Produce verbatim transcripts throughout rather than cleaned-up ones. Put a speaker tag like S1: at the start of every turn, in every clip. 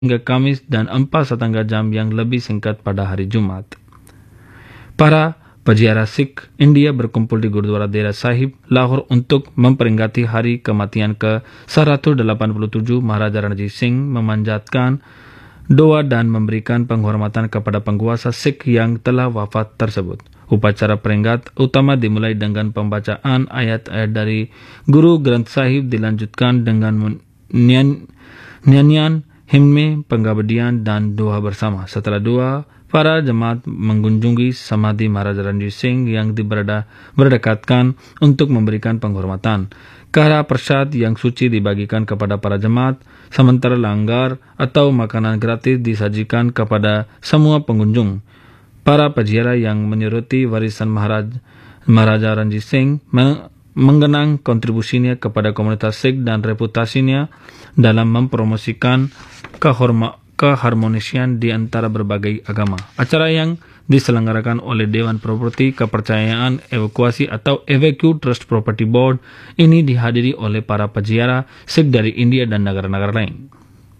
S1: hingga Kamis dan empat setengah jam yang lebih singkat pada hari Jumat. Para peziarah Sikh India berkumpul di Gurdwara Dera Sahib, Lahore untuk memperingati hari kematian ke seratus delapan puluh tujuh Maharaja Ranjit Singh, memanjatkan doa dan memberikan penghormatan kepada penguasa Sikh yang telah wafat tersebut. Upacara peringkat utama dimulai dengan pembacaan ayat-ayat dari Guru Granth Sahib, dilanjutkan dengan nyanyian, himne, pengabdian, dan doa bersama. Setelah doa, para jemaat mengunjungi samadhi Maharaja Ranjit Singh yang diberada, berdekatkan untuk memberikan penghormatan. Kara persad yang suci dibagikan kepada para jemaat, sementara langgar atau makanan gratis disajikan kepada semua pengunjung. Para peziarah yang menyeruti warisan Maharaj, Maharaja Ranjit Singh mengenang kontribusinya kepada komunitas Sikh dan reputasinya dalam mempromosikan kehormatan keharmonisian di antara berbagai agama. Acara yang diselenggarakan oleh Dewan Properti Kepercayaan Evakuasi atau E V Q Trust Property Board ini dihadiri oleh para peziarah Sikh dari India dan negara-negara lain.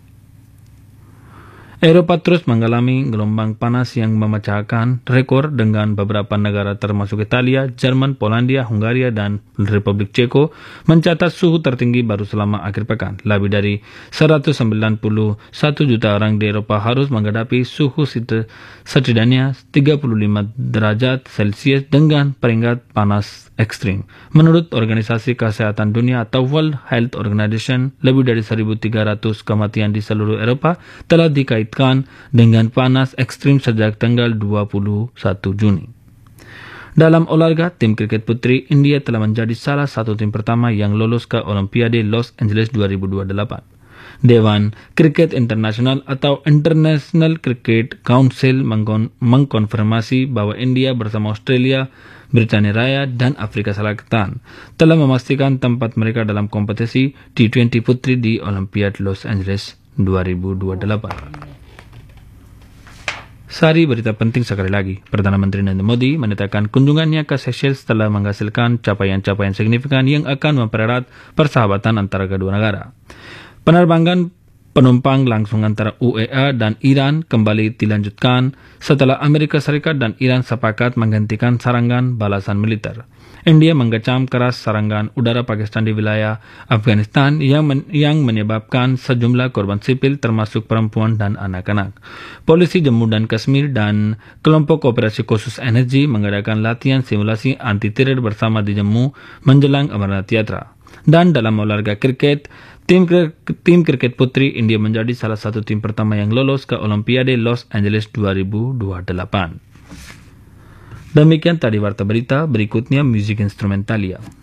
S1: Eropa terus mengalami gelombang panas yang memecahkan rekor dengan beberapa negara termasuk Italia, Jerman, Polandia, Hungaria, dan Republik Ceko mencatat suhu tertinggi baru selama akhir pekan. Lebih dari seratus sembilan puluh satu juta orang di Eropa harus menghadapi suhu setidaknya tiga puluh lima derajat Celcius dengan peringkat panas ekstrim. Menurut Organisasi Kesehatan Dunia atau World Health Organization, lebih dari seribu tiga ratus kematian di seluruh Eropa telah dikaitkan dengan panas ekstrim sejak tanggal dua puluh satu Juni. Dalam olahraga, tim kriket putri India telah menjadi salah satu tim pertama yang lolos ke Olimpiade Los Angeles dua ribu dua puluh delapan. Dewan Kriket Internasional atau International Cricket Council mengkonfirmasi bahwa India bersama Australia, Britania Raya, dan Afrika Selatan telah memastikan tempat mereka dalam kompetisi T dua puluh putri di Olimpiade Los Angeles dua ribu dua puluh delapan. Sari berita penting sekali lagi. Perdana Menteri Narendra Modi menyatakan kunjungannya ke Seychelles telah menghasilkan capaian-capaian signifikan yang akan mempererat persahabatan antara kedua negara. Penerbangan penumpang langsung antara U A E dan Iran kembali dilanjutkan setelah Amerika Serikat dan Iran sepakat menghentikan serangan balasan militer. India mengecam keras serangan udara Pakistan di wilayah Afghanistan yang, men yang menyebabkan sejumlah korban sipil termasuk perempuan dan anak-anak. Polisi Jammu dan Kashmir dan kelompok operasi khusus energi mengadakan latihan simulasi anti-teror bersama di Jammu menjelang Amarnath Yatra. Dan dalam olahraga kriket, tim, tim kriket putri India menjadi salah satu tim pertama yang lolos ke Olimpiade Los Angeles dua ribu dua puluh delapan. Demikian tadi warta berita, berikutnya musik instrumentalia.